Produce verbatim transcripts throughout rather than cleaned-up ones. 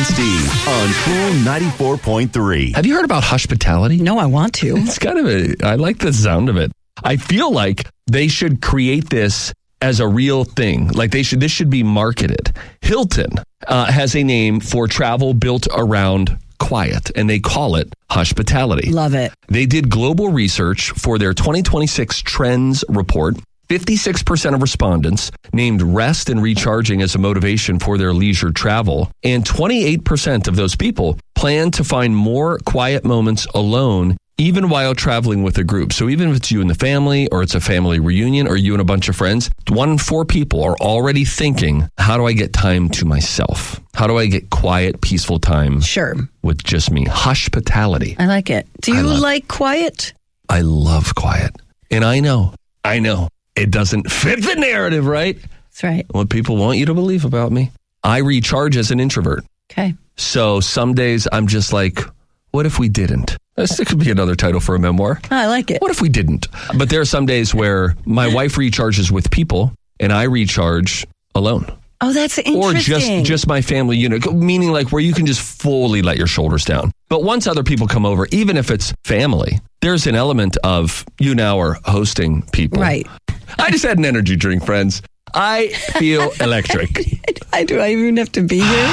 Steve on Cool ninety-four point three. Have you heard about hospitality? No, I want to. It's kind of a, I like the sound of it. I feel like they should create this as a real thing. Like they should, this should be marketed. Hilton uh, has a name for travel built around quiet, and they call it hospitality. Love it. They did global research for their twenty twenty-six Trends Report. fifty-six percent of respondents named rest and recharging as a motivation for their leisure travel, and twenty-eight percent of those people plan to find more quiet moments alone, even while traveling with a group. So even if it's you and the family, or it's a family reunion, or you and a bunch of friends, one in four people are already thinking, how do I get time to myself? How do I get quiet, peaceful time Sure. with just me? Hospitality. I like it. Do I you love- like quiet? I love quiet. And I know, I know, it doesn't fit the narrative, right? That's right. What people want you to believe about me. I recharge as an introvert. Okay. So some days I'm just like, what if we didn't? This could be another title for a memoir. Oh, I like it. What if we didn't? But there are some days where my wife recharges with people and I recharge alone. Oh, that's interesting. Or just, just my family unit, meaning like where you can just fully let your shoulders down. But once other people come over, even if it's family, there's an element of you now are hosting people. Right. I just had an energy drink, friends. I feel electric. I do. I even have to be here.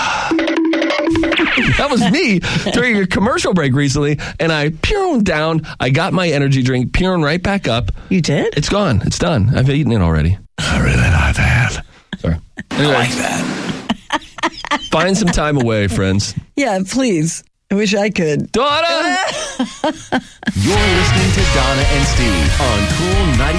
That was me during a commercial break recently, and I peered down. I got my energy drink, peering right back up. You did? It's gone. It's done. I've eaten it already. I really like that. Sorry. Anyway, I like that. Find some time away, friends. Yeah, please. I wish I could. Donna! You're listening to Donna and Steve on Cool ninety-four point three.